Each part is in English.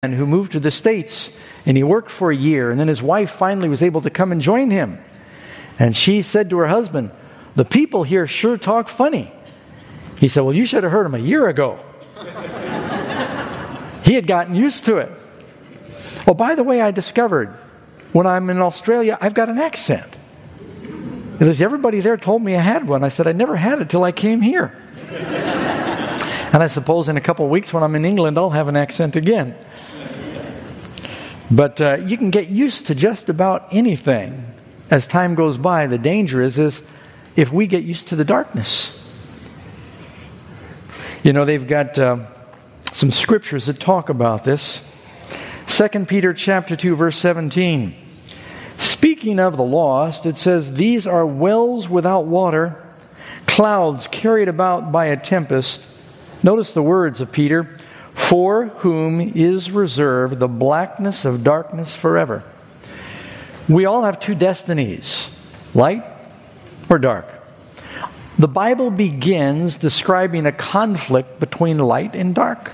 and who moved to the States, and he worked for a year, and then his wife finally was able to come and join him. And she said to her husband, "The people here sure talk funny." He said, "Well, you should have heard him a year ago." He had gotten used to it. Well, by the way, I discovered when I'm in Australia, I've got an accent. Because everybody there told me I had one. I said, I never had it till I came here. And I suppose in a couple of weeks when I'm in England, I'll have an accent again. But you can get used to just about anything as time goes by. The danger is if we get used to the darkness. You know, they've got some scriptures that talk about this. 2 Peter chapter 2, verse 17. Speaking of the lost, it says, "These are wells without water, clouds carried about by a tempest." Notice the words of Peter, "For whom is reserved the blackness of darkness forever." We all have two destinies, light or dark. The Bible begins describing a conflict between light and dark.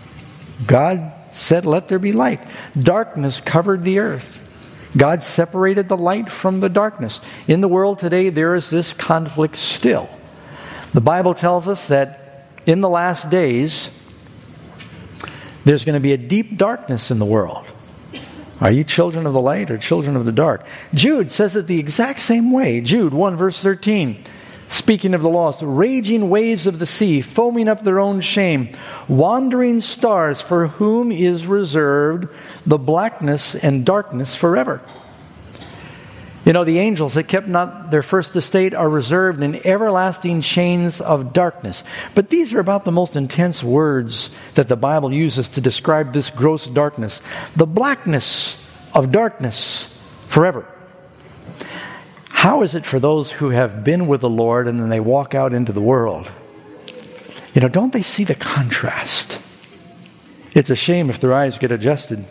God said, "Let there be light." Darkness covered the earth. God separated the light from the darkness. In the world today, there is this conflict still. The Bible tells us that in the last days, there's going to be a deep darkness in the world. Are you children of the light or children of the dark? Jude says it the exact same way. Jude 1 verse 13. Speaking of the lost, "Raging waves of the sea, foaming up their own shame, wandering stars for whom is reserved the blackness and darkness forever." You know, the angels that kept not their first estate are reserved in everlasting chains of darkness. But these are about the most intense words that the Bible uses to describe this gross darkness. The blackness of darkness forever. How is it for those who have been with the Lord and then they walk out into the world? You know, don't they see the contrast? It's a shame if their eyes get adjusted.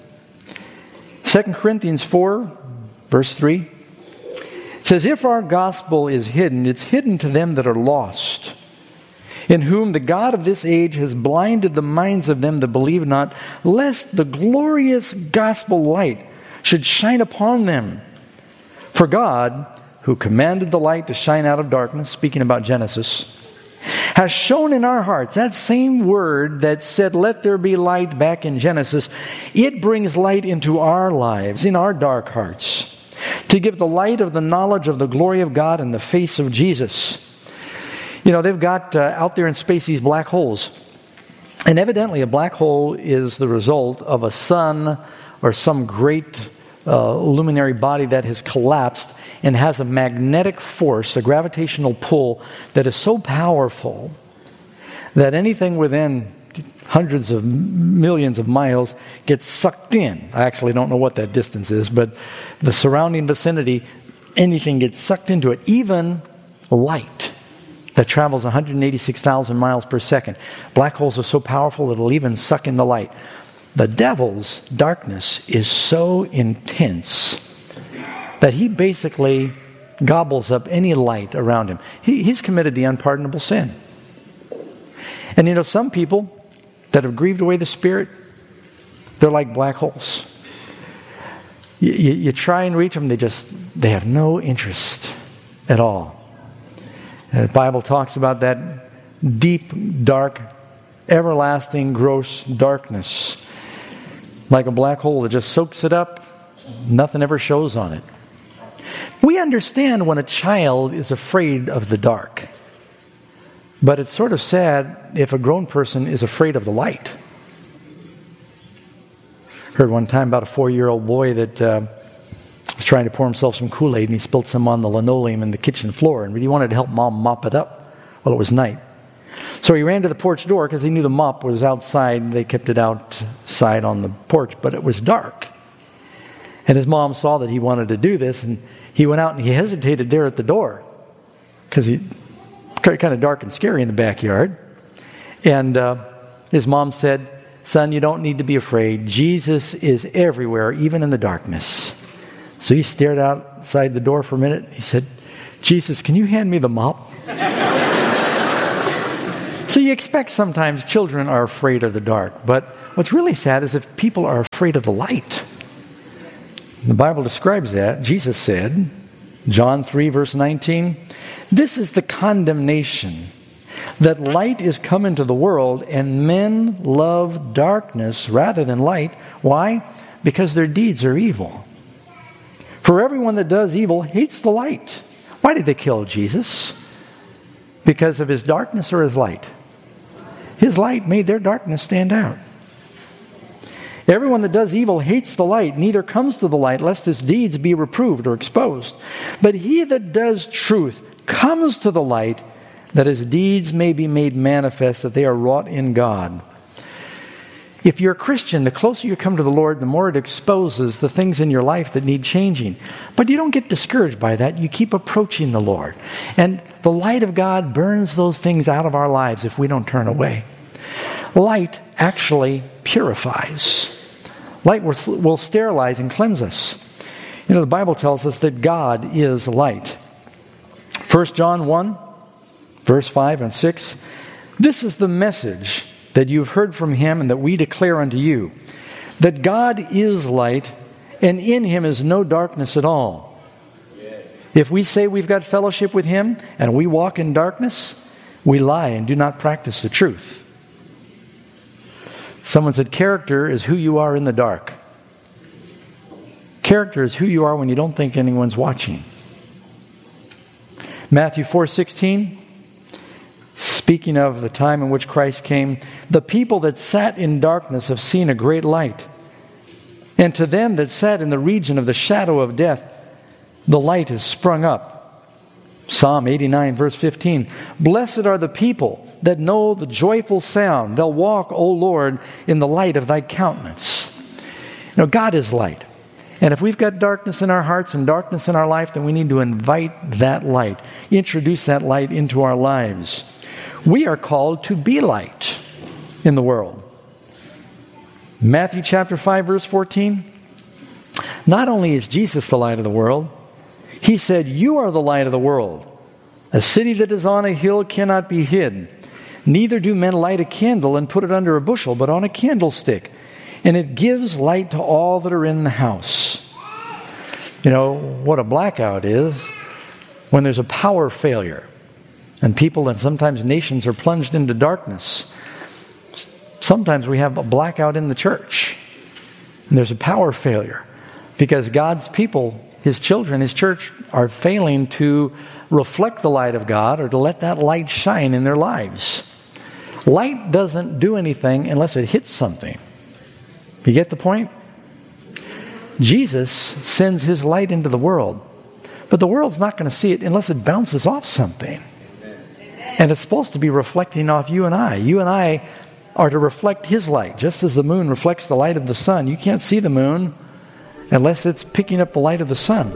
2 Corinthians 4, verse 3. It says, "If our gospel is hidden, it's hidden to them that are lost, in whom the God of this age has blinded the minds of them that believe not, lest the glorious gospel light should shine upon them. For God, who commanded the light to shine out of darkness," speaking about Genesis, "has shown in our hearts," that same word that said, "Let there be light" back in Genesis, it brings light into our lives, in our dark hearts, to give the light of the knowledge of the glory of God in the face of Jesus. You know, they've got out there in space these black holes. And evidently a black hole is the result of a sun or some great luminary body that has collapsed and has a magnetic force, a gravitational pull that is so powerful that anything within hundreds of millions of miles gets sucked in. I actually don't know what that distance is, but the surrounding vicinity, anything gets sucked into it. Even light that travels 186,000 miles per second. Black holes are so powerful it'll even suck in the light. The devil's darkness is so intense that he basically gobbles up any light around him. He's committed the unpardonable sin. And you know, some people that have grieved away the Spirit, they're like black holes. You try and reach them, they have no interest at all. And the Bible talks about that deep, dark, everlasting, gross darkness. Like a black hole that just soaks it up, nothing ever shows on it. We understand when a child is afraid of the dark. But it's sort of sad if a grown person is afraid of the light. Heard one time about a 4-year-old boy that was trying to pour himself some Kool-Aid and he spilled some on the linoleum in the kitchen floor and he wanted to help Mom mop it up. Well, it was night. So he ran to the porch door because he knew the mop was outside. They kept it outside on the porch, but it was dark. And his mom saw that he wanted to do this, and he went out and he hesitated there at the door because he kind of dark and scary in the backyard. And his mom said, "Son, you don't need to be afraid. Jesus is everywhere, even in the darkness." So he stared outside the door for a minute. He said, "Jesus, can you hand me the mop?" So you expect sometimes children are afraid of the dark, but what's really sad is if people are afraid of the light. The Bible describes that. Jesus said, John 3, verse 19, "This is the condemnation, that light is come into the world, and men love darkness rather than light." Why? Because their deeds are evil. For everyone that does evil hates the light. Why did they kill Jesus? Because of his darkness or his light? His light made their darkness stand out. Everyone that does evil hates the light, neither comes to the light, lest his deeds be reproved or exposed. But he that does truth comes to the light, that his deeds may be made manifest, that they are wrought in God. If you're a Christian, the closer you come to the Lord, the more it exposes the things in your life that need changing. But you don't get discouraged by that. You keep approaching the Lord. And the light of God burns those things out of our lives if we don't turn away. Light actually purifies. Light will sterilize and cleanse us. You know, the Bible tells us that God is light. 1 John 1, verse 5 and 6. "This is the message that you've heard from him and that we declare unto you, that God is light, and in him is no darkness at all. If we say we've got fellowship with him and we walk in darkness, we lie and do not practice the truth." Someone said, character is who you are in the dark. Character is who you are when you don't think anyone's watching. Matthew 4:16, speaking of the time in which Christ came, "The people that sat in darkness have seen a great light. And to them that sat in the region of the shadow of death, the light has sprung up." Psalm 89, verse 15, "Blessed are the people that know the joyful sound. They'll walk, O Lord, in the light of thy countenance." You know, God is light. And if we've got darkness in our hearts and darkness in our life, then we need to invite that light, introduce that light into our lives. We are called to be light in the world. Matthew chapter 5, verse 14, "Not only is Jesus the light of the world, he said, 'You are the light of the world. A city that is on a hill cannot be hid. Neither do men light a candle and put it under a bushel, but on a candlestick. And it gives light to all that are in the house.'" You know, what a blackout is when there's a power failure. And people and sometimes nations are plunged into darkness. Sometimes we have a blackout in the church. And there's a power failure. Because God's people, his children, his church, are failing to reflect the light of God or to let that light shine in their lives. Light doesn't do anything unless it hits something. You get the point? Jesus sends his light into the world. But the world's not going to see it unless it bounces off something. And it's supposed to be reflecting off you and I. You and I are to reflect his light, just as the moon reflects the light of the sun. You can't see the moon unless it's picking up the light of the sun.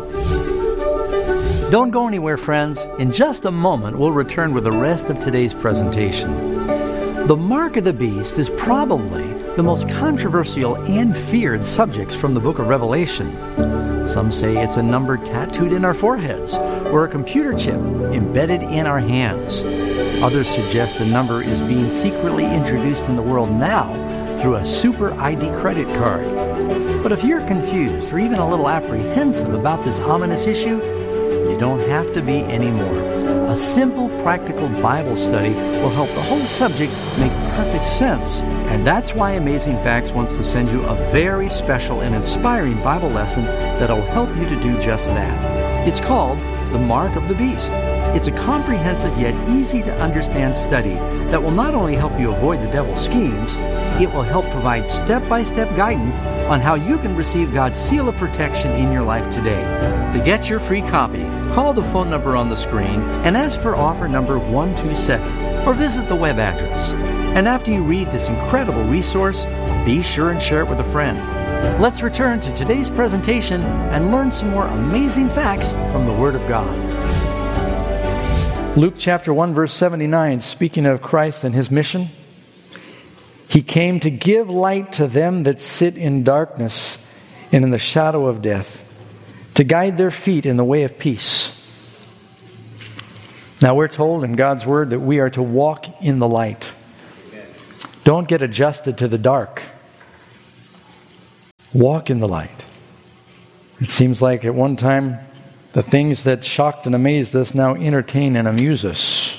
Don't go anywhere, friends. In just a moment, we'll return with the rest of today's presentation. The mark of the beast is probably the most controversial and feared subjects from the book of Revelation. Some say it's a number tattooed in our foreheads or a computer chip embedded in our hands. Others suggest the number is being secretly introduced in the world now through a super ID credit card. But if you're confused or even a little apprehensive about this ominous issue, you don't have to be anymore. A simple, practical Bible study will help the whole subject make perfect sense. And that's why Amazing Facts wants to send you a very special and inspiring Bible lesson that'll help you to do just that. It's called The Mark of the Beast. It's a comprehensive yet easy to understand study that will not only help you avoid the devil's schemes, it will help provide step-by-step guidance on how you can receive God's seal of protection in your life today. To get your free copy, call the phone number on the screen and ask for offer number 127 or visit the web address. And after you read this incredible resource, be sure and share it with a friend. Let's return to today's presentation and learn some more amazing facts from the Word of God. Luke chapter 1, verse 79, speaking of Christ and his mission, "He came to give light to them that sit in darkness and in the shadow of death, to guide their feet in the way of peace." Now we're told in God's Word that we are to walk in the light. Don't get adjusted to the dark. Walk in the light. It seems like at one time the things that shocked and amazed us now entertain and amuse us.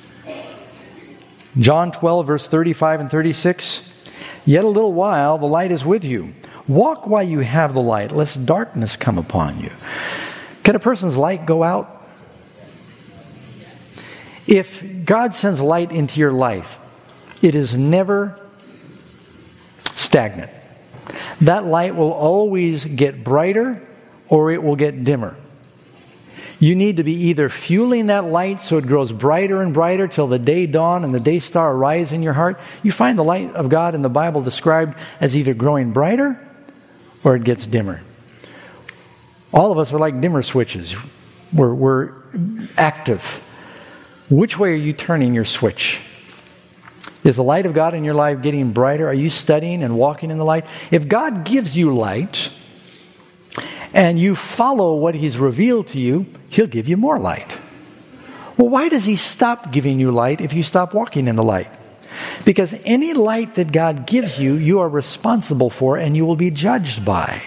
John 12, verse 35 and 36. Yet a little while the light is with you. Walk while you have the light, lest darkness come upon you. Can a person's light go out? If God sends light into your life, it is never stagnant. That light will always get brighter or it will get dimmer. You need to be either fueling that light so it grows brighter and brighter till the day dawn and the day star arise in your heart. You find the light of God in the Bible described as either growing brighter or it gets dimmer. All of us are like dimmer switches. We're active. Which way are you turning your switch? Is the light of God in your life getting brighter? Are you studying and walking in the light? If God gives you light and you follow what He's revealed to you, He'll give you more light. Well, why does He stop giving you light if you stop walking in the light? Because any light that God gives you, you are responsible for and you will be judged by.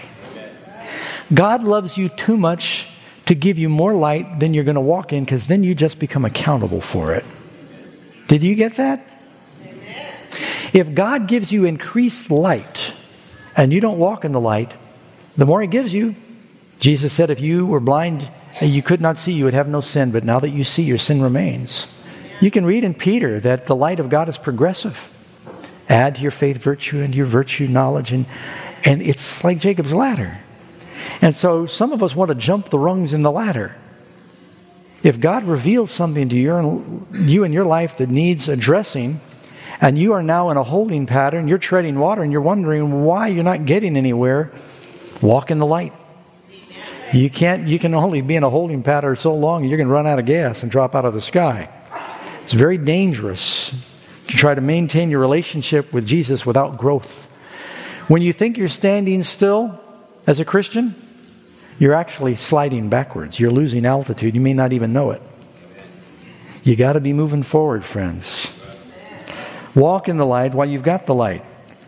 God loves you too much to give you more light than you're going to walk in, because then you just become accountable for it. Did you get that? Amen. If God gives you increased light and you don't walk in the light, the more He gives you, Jesus said, if you were blind and you could not see, you would have no sin, but now that you see, your sin remains. You can read in Peter that the light of God is progressive. Add to your faith virtue, and your virtue knowledge, and it's like Jacob's ladder. And so some of us want to jump the rungs in the ladder. If God reveals something to you in your life that needs addressing, and you are now in a holding pattern, you're treading water, and you're wondering why you're not getting anywhere, walk in the light. You can only be in a holding pattern so long, you're going to run out of gas and drop out of the sky. It's very dangerous to try to maintain your relationship with Jesus without growth. When you think you're standing still as a Christian, you're actually sliding backwards. You're losing altitude. You may not even know it. You got to be moving forward, friends. Walk in the light while you've got the light.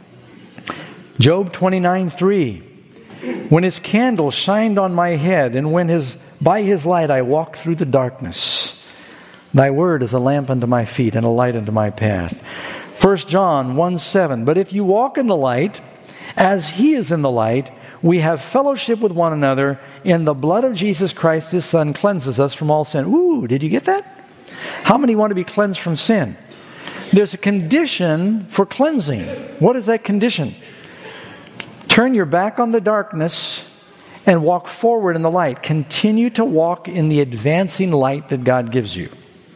Job 29:3. When His candle shined on my head, and by His light I walk through the darkness. Thy word is a lamp unto my feet and a light unto my path. 1 John 1:7. But if you walk in the light, as He is in the light, we have fellowship with one another, and the blood of Jesus Christ, His Son, cleanses us from all sin. Ooh, did you get that? How many want to be cleansed from sin? There's a condition for cleansing. What is that condition? Turn your back on the darkness and walk forward in the light. Continue to walk in the advancing light that God gives you.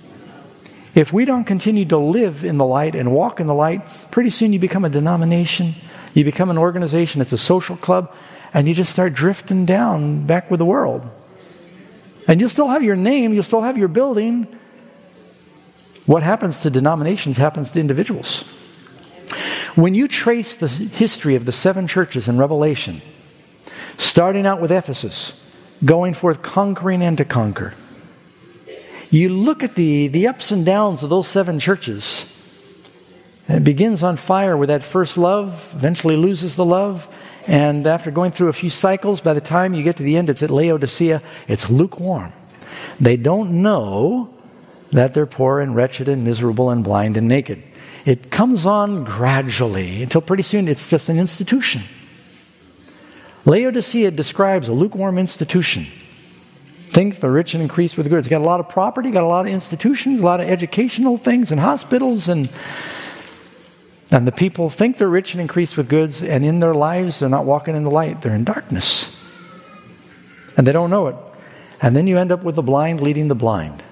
If we don't continue to live in the light and walk in the light, pretty soon you become a denomination. You become an organization. It's a social club. And you just start drifting down back with the world. And you'll still have your name. You'll still have your building. What happens to denominations happens to individuals. When you trace the history of the 7 churches in Revelation, starting out with Ephesus, going forth conquering and to conquer, you look at the ups and downs of those 7 churches. It begins on fire with that first love, eventually loses the love, and after going through a few cycles, by the time you get to the end, it's at Laodicea, it's lukewarm. They don't know that they're poor and wretched and miserable and blind and naked. It comes on gradually until pretty soon it's just an institution. Laodicea describes a lukewarm institution. Think the rich and increased with goods. Got a lot of property, got a lot of institutions, a lot of educational things and hospitals, and the people think they're rich and increased with goods, and in their lives they're not walking in the light. They're in darkness. And they don't know it. And then you end up with the blind leading the blind.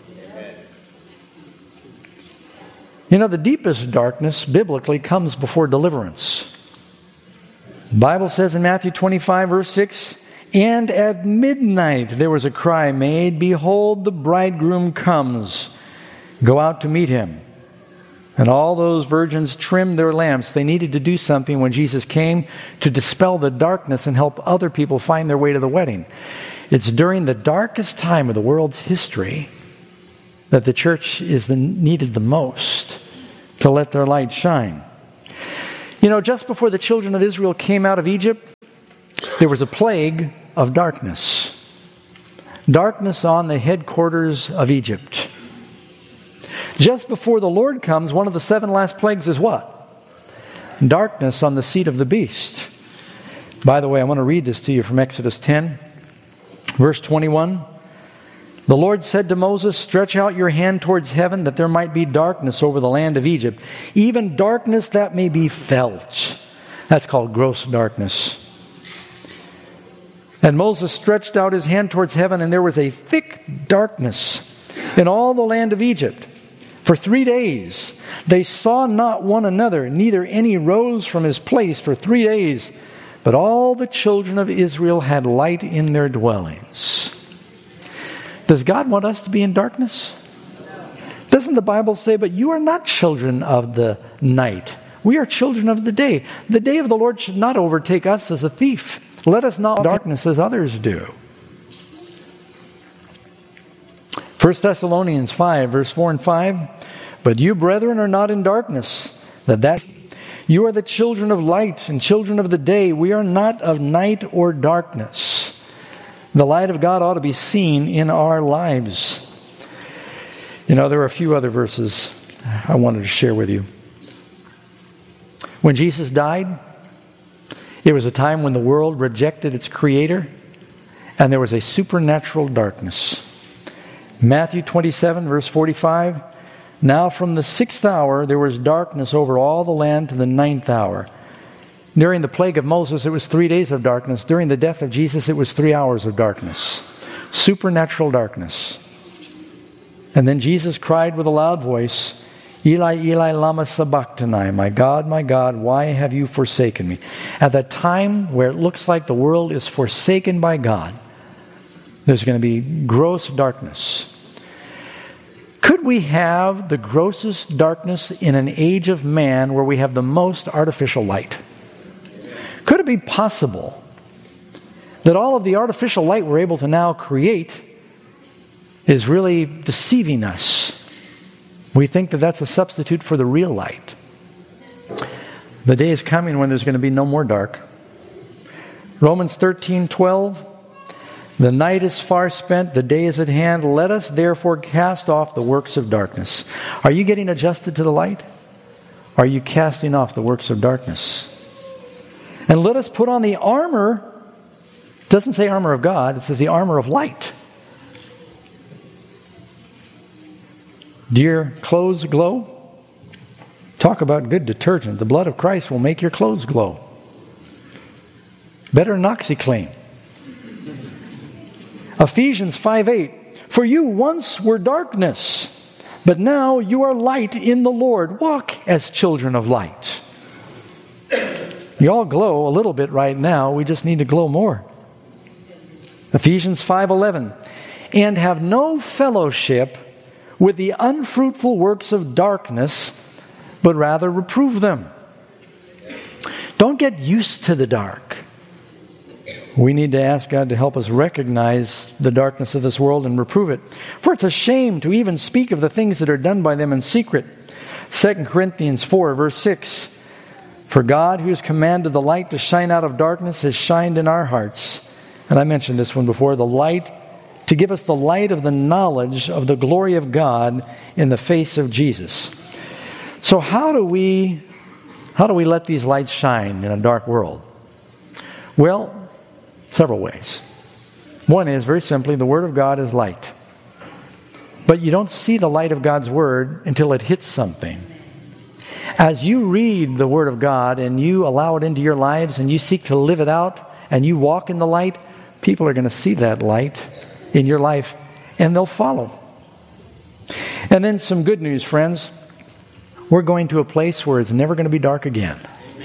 You know, the deepest darkness biblically comes before deliverance. The Bible says in Matthew 25, verse 6, and at midnight there was a cry made, behold, the bridegroom comes. Go out to meet him. And all those virgins trimmed their lamps. They needed to do something when Jesus came to dispel the darkness and help other people find their way to the wedding. It's during the darkest time of the world's history that the church is needed the most to let their light shine. You know, just before the children of Israel came out of Egypt, there was a plague of darkness. Darkness on the headquarters of Egypt. Just before the Lord comes, one of the 7 last plagues is what? Darkness on the seat of the beast. By the way, I want to read this to you from Exodus 10, verse 21. The Lord said to Moses, "Stretch out your hand towards heaven, that there might be darkness over the land of Egypt, even darkness that may be felt." That's called gross darkness. And Moses stretched out his hand towards heaven, and there was a thick darkness in all the land of Egypt. For 3 days they saw not one another, neither any rose from his place for 3 days. But all the children of Israel had light in their dwellings. Does God want us to be in darkness? Doesn't the Bible say, "But you are not children of the night. We are children of the day. The day of the Lord should not overtake us as a thief. Let us not walk in darkness as others do." 1 Thessalonians 5, verse 4 and 5. "But you, brethren, are not in darkness, that you are the children of light and children of the day. We are not of night or darkness." The light of God ought to be seen in our lives. You know, there are a few other verses I wanted to share with you. When Jesus died, it was a time when the world rejected its Creator, and there was a supernatural darkness. Matthew 27, verse 45. "Now from the 6th hour there was darkness over all the land to the 9th hour. During the plague of Moses, it was 3 days of darkness. During the death of Jesus, it was 3 hours of darkness. Supernatural darkness. And then Jesus cried with a loud voice, "Eli, Eli, lama sabachthani, my God, why have you forsaken me?" At that time where it looks like the world is forsaken by God, there's going to be gross darkness. Could we have the grossest darkness in an age of man where we have the most artificial light? Could it be possible that all of the artificial light we're able to now create is really deceiving us? We think that that's a substitute for the real light. The day is coming when there's going to be no more dark. Romans 13:12. "The night is far spent, the day is at hand. Let us therefore cast off the works of darkness." Are you getting adjusted to the light? Are you casting off the works of darkness? "And let us put on the armor," it doesn't say armor of God, it says the armor of light. Do your clothes glow? Talk about good detergent. The blood of Christ will make your clothes glow. Better than OxyClean. Ephesians 5:8. "For you once were darkness, but now you are light in the Lord. Walk as children of light." You all glow a little bit right now. We just need to glow more. Ephesians 5:11. "And have no fellowship with the unfruitful works of darkness, but rather reprove them." Don't get used to the dark. We need to ask God to help us recognize the darkness of this world and reprove it. "For it's a shame to even speak of the things that are done by them in secret." 2 Corinthians 4, verse 6. "For God, who has commanded the light to shine out of darkness, has shined in our hearts." And I mentioned this one before, the light, to give us the light of the knowledge of the glory of God in the face of Jesus. So how do we let these lights shine in a dark world? Well, several ways. One is, very simply, the Word of God is light. But you don't see the light of God's Word until it hits something. As you read the Word of God and you allow it into your lives and you seek to live it out and you walk in the light, people are going to see that light in your life and they'll follow. And then some good news, friends. We're going to a place where it's never going to be dark again.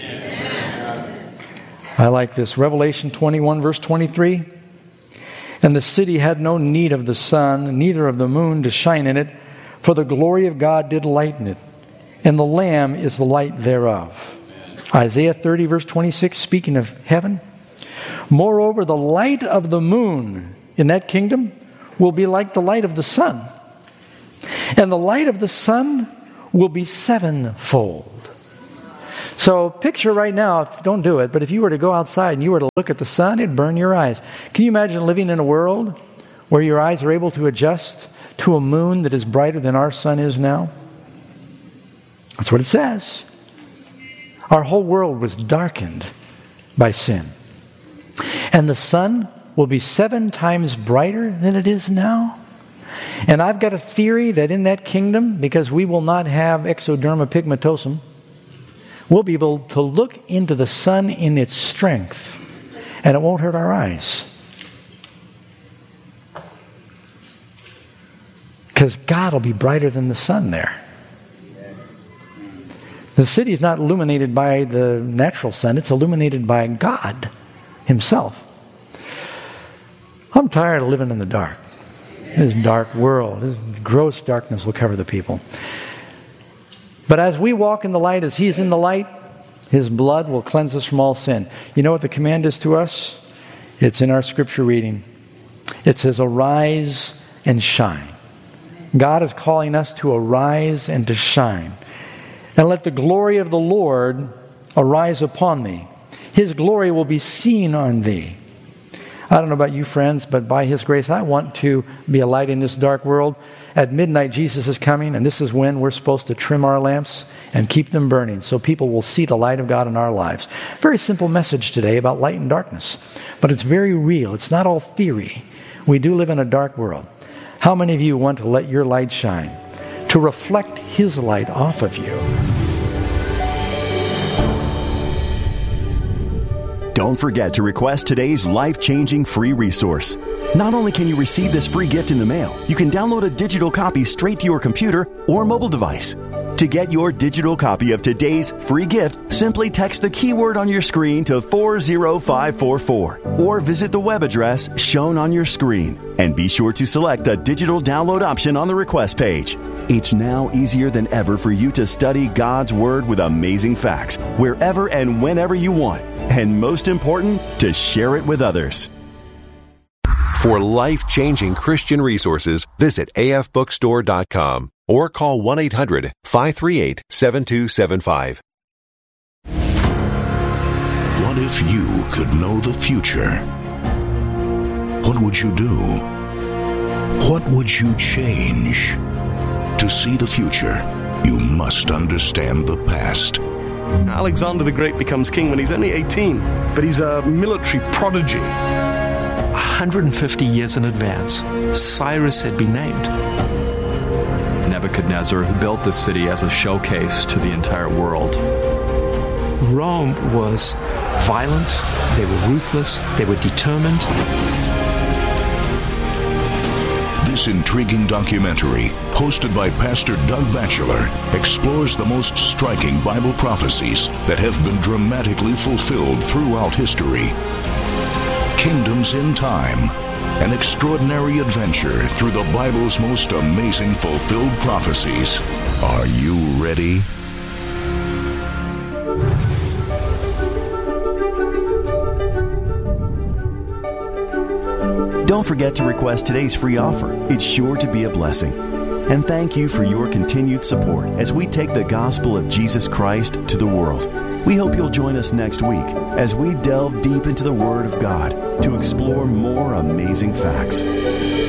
I like this. Revelation 21, verse 23. "And the city had no need of the sun, neither of the moon to shine in it, for the glory of God did lighten it, and the Lamb is the light thereof." Isaiah 30, verse 26, speaking of heaven. "Moreover, the light of the moon in that kingdom will be like the light of the sun. And the light of the sun will be sevenfold. So picture right now, don't do it, but if you were to go outside and you were to look at the sun, it'd burn your eyes. Can you imagine living in a world where your eyes are able to adjust to a moon that is brighter than our sun is now? That's what it says. Our whole world was darkened by sin. And the sun will be 7 times brighter than it is now. And I've got a theory that in that kingdom, because we will not have exoderma pigmentosum, we'll be able to look into the sun in its strength, and it won't hurt our eyes. Because God will be brighter than the sun there. The city is not illuminated by the natural sun, it's illuminated by God Himself. I'm tired of living in the dark. This dark world, this gross darkness will cover the people. But as we walk in the light, as He is in the light, His blood will cleanse us from all sin. You know what the command is to us? It's in our scripture reading. It says, arise and shine. God is calling us to arise and to shine. And let the glory of the Lord arise upon thee. His glory will be seen on thee. I don't know about you, friends, but by His grace, I want to be a light in this dark world. At midnight, Jesus is coming, and this is when we're supposed to trim our lamps and keep them burning so people will see the light of God in our lives. Very simple message today about light and darkness, but it's very real. It's not all theory. We do live in a dark world. How many of you want to let your light shine, to reflect His light off of you? Don't forget to request today's life-changing free resource. Not only can you receive this free gift in the mail, you can download a digital copy straight to your computer or mobile device. To get your digital copy of today's free gift, simply text the keyword on your screen to 40544 or visit the web address shown on your screen. And be sure to select the digital download option on the request page. It's now easier than ever for you to study God's Word with amazing facts wherever and whenever you want. And most important, to share it with others. For life-changing Christian resources, visit afbookstore.com or call 1-800-538-7275. What if you could know the future? What would you do? What would you change? To see the future, you must understand the past. Alexander the Great becomes king when he's only 18, but he's a military prodigy. 150 years in advance, Cyrus had been named. Nebuchadnezzar, who built this city as a showcase to the entire world. Rome was violent, they were ruthless, they were determined. This intriguing documentary, hosted by Pastor Doug Batchelor, explores the most striking Bible prophecies that have been dramatically fulfilled throughout history. Kingdoms in Time, an extraordinary adventure through the Bible's most amazing fulfilled prophecies. Are you ready? Don't forget to request today's free offer. It's sure to be a blessing. And thank you for your continued support as we take the gospel of Jesus Christ to the world. We hope you'll join us next week as we delve deep into the Word of God to explore more amazing facts.